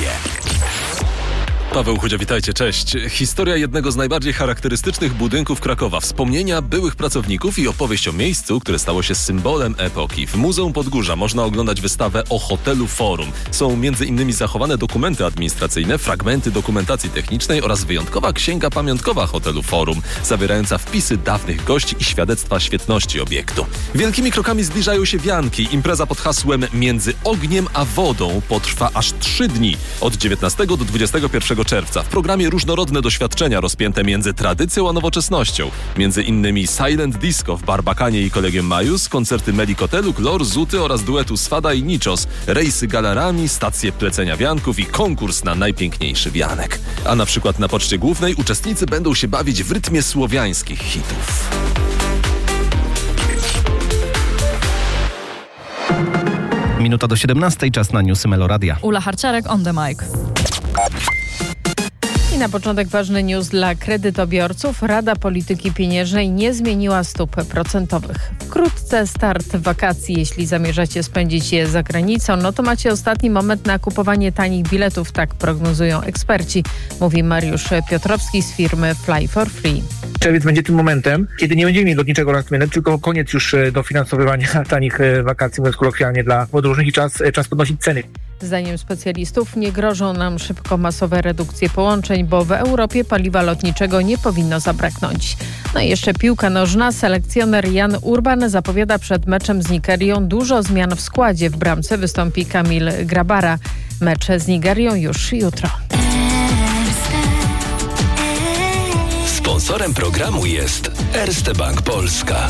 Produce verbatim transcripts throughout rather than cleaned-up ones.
Rację. Paweł Chudzia, witajcie, cześć. Historia jednego z najbardziej charakterystycznych budynków Krakowa, wspomnienia byłych pracowników i opowieść o miejscu, które stało się symbolem epoki. W Muzeum Podgórza można oglądać wystawę o hotelu Forum. Są między innymi zachowane dokumenty administracyjne, fragmenty dokumentacji technicznej oraz wyjątkowa księga pamiątkowa hotelu Forum, zawierająca wpisy dawnych gości i świadectwa świetności obiektu. Wielkimi krokami zbliżają się wianki. Impreza pod hasłem Między ogniem a wodą potrwa aż trzy dni, od dziewiętnastego do dwudziestego pierwszego czerwca. W programie różnorodne doświadczenia rozpięte między tradycją a nowoczesnością. Między innymi Silent Disco w Barbakanie i Kolegium Majus, koncerty Melikotelu, Glor, Zuty oraz duetu Swada i Nichos, rejsy galarami, stacje plecenia wianków i konkurs na najpiękniejszy wianek. A na przykład na Poczcie Głównej uczestnicy będą się bawić w rytmie słowiańskich hitów. Minuta do siedemnastej, czas na newsy Meloradia. Ula Harciarek on the mic. I na początek ważny news dla kredytobiorców. Rada Polityki Pieniężnej nie zmieniła stóp procentowych. Wkrótce start wakacji. Jeśli zamierzacie spędzić je za granicą, no to macie ostatni moment na kupowanie tanich biletów, tak prognozują eksperci, mówi Mariusz Piotrowski z firmy Fly for Free. Czerwiec będzie tym momentem, kiedy nie będziemy mieli lotniczego last minute, tylko koniec już dofinansowywania tanich wakacji, mówiąc kolokwialnie, dla podróżnych i czas, czas podnosić ceny. Zdaniem specjalistów nie grożą nam szybko masowe redukcje połączeń, bo w Europie paliwa lotniczego nie powinno zabraknąć. No i jeszcze piłka nożna. Selekcjoner Jan Urban zapowiada przed meczem z Nigerią dużo zmian w składzie. W bramce wystąpi Kamil Grabara. Mecz z Nigerią już jutro. Sponsorem programu jest Erste Bank Polska.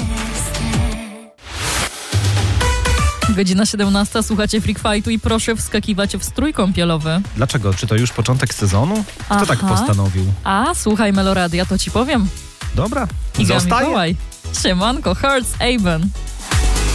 Godzina siedemnasta, słuchacie Freak Fightu i proszę wskakiwać w strój kąpielowy. Dlaczego? Czy to już początek sezonu? Kto Aha. tak postanowił? A, słuchaj Meloradia, to ci powiem. Dobra, Iga zostaje. Mikołaj. Siemanko, Hearts Aben.